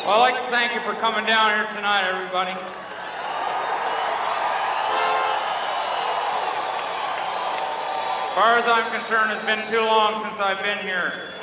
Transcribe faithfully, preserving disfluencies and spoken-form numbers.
Well, I'd like to thank you for coming down here tonight, everybody. As far as I'm concerned, it's been too long since I've been here.